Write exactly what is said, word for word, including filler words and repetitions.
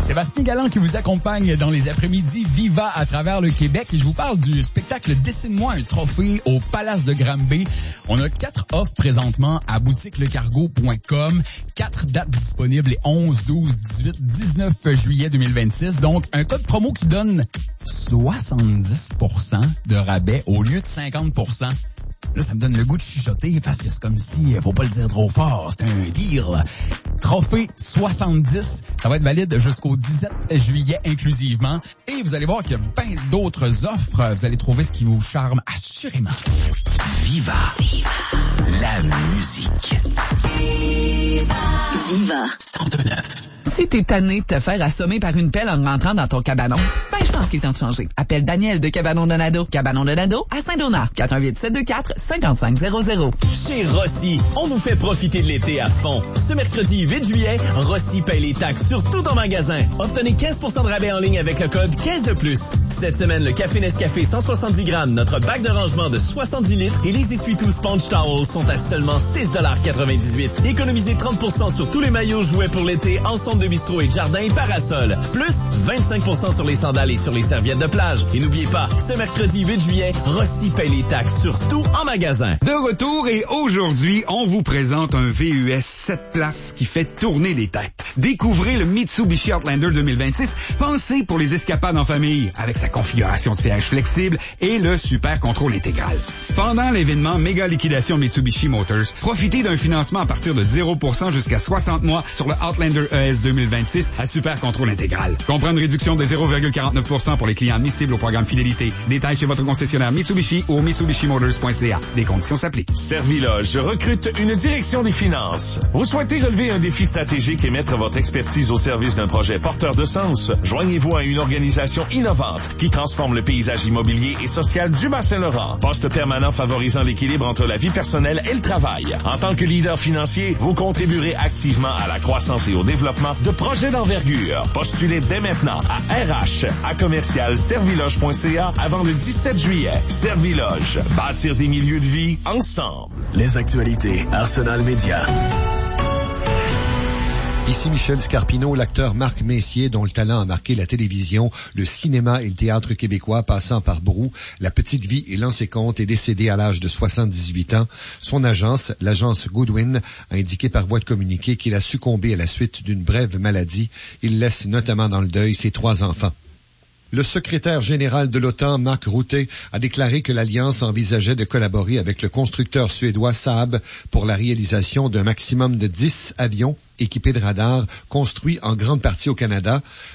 Sébastien Galland qui vous accompagne dans les après-midi Viva à travers le Québec. Et je vous parle du spectacle Dessine-moi un trophée au Palace de Granby. On a quatre offres présentement à boutique le cargo point com. Quatre dates disponibles les onze, douze, dix-huit, dix-neuf juillet deux mille vingt-six. Donc, un code promo qui donne soixante-dix pour cent de rabais au lieu de cinquante pour cent. Là, ça me donne le goût de chuchoter parce que c'est comme si, faut pas le dire trop fort, c'est un deal. Trophée soixante-dix, ça va être valide jusqu'au dix-sept juillet inclusivement. Et vous allez voir qu'il y a bien d'autres offres. Vous allez trouver ce qui vous charme assurément. Viva. Viva. La musique. Viva. Viva. cent deux neuf. Si t'es tanné de te faire assommer par une pelle en rentrant dans ton cabanon, ben je pense qu'il est temps de changer. Appelle Daniel de Cabanon Donado. Cabanon Donado à Saint-Donat. quatre un huit, sept deux quatre, cinq cinq zéro zéro. Chez Rossi, on vous fait profiter de l'été à fond. Ce mercredi huit juillet, Rossi paye les taxes sur tout en magasin. Obtenez quinze pour cent de rabais en ligne avec le code quinze de plus. Cette semaine, le café Nescafé cent soixante-dix grammes, notre bac de rangement de soixante-dix litres et les essuie-tout Sponge Towels sont à seulement six quatre-vingt-dix-huit. Économisez trente pour cent sur tous les maillots jouets pour l'été, ensemble de bistrot et de jardin et parasol. Plus vingt-cinq pour cent sur les sandales et sur les serviettes de plage. Et n'oubliez pas, ce mercredi huit juillet, Rossi paye les taxes sur tout en magasin. De retour et aujourd'hui, on vous présente un V U S sept places qui fait tourner les têtes. Découvrez le Mitsubishi Outlander deux mille vingt-six, pensé pour les escapades en famille, avec sa configuration de siège flexible et le super contrôle intégral. Pendant l'événement méga liquidation Mitsubishi Motors, profitez d'un financement à partir de zéro pour cent jusqu'à soixante mois sur le Outlander E S deux mille vingt-six à super contrôle intégral. Comprend une réduction de zéro virgule quarante-neuf pour cent pour les clients admissibles au programme Fidélité. Détails chez votre concessionnaire Mitsubishi ou au mitsubishi motors point c a. Des conditions s'appliquent. Serviloge recrute une direction des finances. Vous souhaitez relever un défi stratégique et mettre votre expertise au service d'un projet porteur de sens? Joignez-vous à une organisation innovante qui transforme le paysage immobilier et social du Bas-Saint-Laurent. Poste permanent favorisant l'équilibre entre la vie personnelle et le travail. En tant que leader financier, vous contribuerez activement à la croissance et au développement de projets d'envergure. Postulez dès maintenant à R H à commercial serviloge point c a avant le dix-sept juillet. Serviloge, bâtir des milieux de vie ensemble. Les actualités, Arsenal Média. Ici Michel Scarpino, l'acteur Marc Messier, dont le talent a marqué la télévision, le cinéma et le théâtre québécois, passant par Brou, La Petite Vie et L'An et Compte, est décédé à l'âge de soixante-dix-huit ans. Son agence, l'agence Goodwin, a indiqué par voie de communiqué qu'il a succombé à la suite d'une brève maladie. Il laisse notamment dans le deuil ses trois enfants. Le secrétaire général de l'OTAN, Mark Rutte, a déclaré que l'Alliance envisageait de collaborer avec le constructeur suédois Saab pour la réalisation d'un maximum de dix avions équipés de radars construits en grande partie au Canada.